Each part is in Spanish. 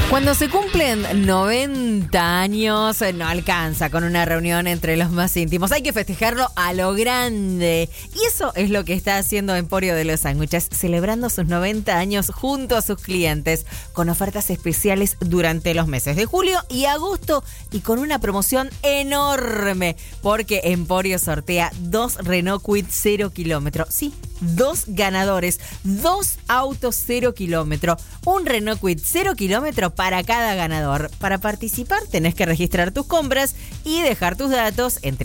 Cuando se cumplen 90 años, no alcanza con una reunión entre los más íntimos. Hay que festejarlo a lo grande. Y eso es lo que está haciendo Emporio de los Sándwiches, celebrando sus 90 años junto a sus clientes, con ofertas especiales durante los meses de julio y agosto y con una promoción enorme, porque Emporio sortea 2 Renault Kwid 0 kilómetro. Sí, 2 ganadores, 2 autos 0 kilómetro, un Renault Kwid 0 kilómetro para cada ganador. Para participar tenés que registrar tus compras y dejar tus datos en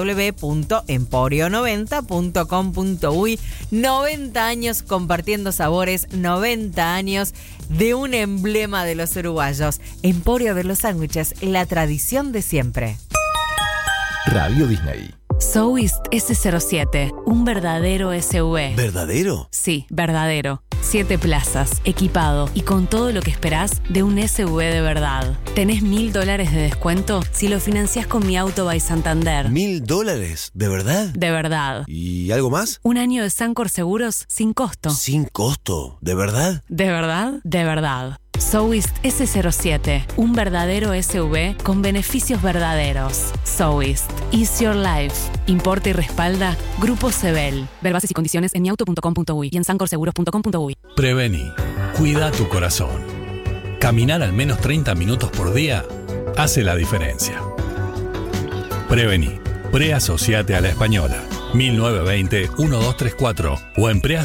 www.emporio90.com.uy. 90 años compartiendo sabores, 90 años de un emblema de los uruguayos. Emporio de los Sándwiches, la tradición de siempre. Radio Disney. Zoist S07, un verdadero SUV. ¿Verdadero? Sí, verdadero. 7 plazas, equipado y con todo lo que esperás de un SUV de verdad. Tenés $1.000 de descuento si lo financiás con Mi Auto by Santander. $1.000, ¿de verdad? De verdad. ¿Y algo más? Un año de Sancor Seguros sin costo. ¿Sin costo? ¿De verdad? ¿De verdad? De verdad. Zoist S07, un verdadero SUV con beneficios verdaderos. Zoist, It's Your Life. Importa y respalda Grupo Sebel. Ver bases y condiciones en miauto.com.uy y en sancorseguros.com.uy. Prevení. Cuida tu corazón. Caminar al menos 30 minutos por día hace la diferencia. Prevení. Preasociate a La Española. 1920-1234 o en